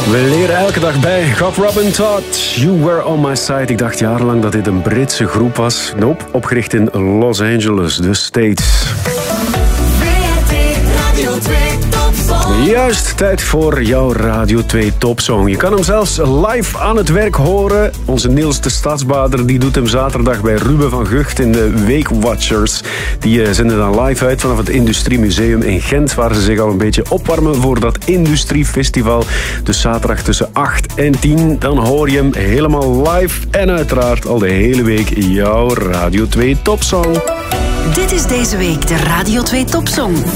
We leren elke dag bij. Gaf Robin Todd, You Were On My Side. Ik dacht jarenlang dat dit een Britse groep was. Nope, opgericht in Los Angeles, de States. Juist, tijd voor jouw Radio 2 Topsong. Je kan hem zelfs live aan het werk horen. Onze Niels de Stadsbader die doet hem zaterdag bij Ruben van Gucht in de Weekwatchers. Die zenden dan live uit vanaf het Industriemuseum in Gent, waar ze zich al een beetje opwarmen voor dat Industriefestival. Dus zaterdag tussen 8 en 10, dan hoor je hem helemaal live. En uiteraard al de hele week jouw Radio 2 Topsong. Dit is deze week de Radio 2 Topsong.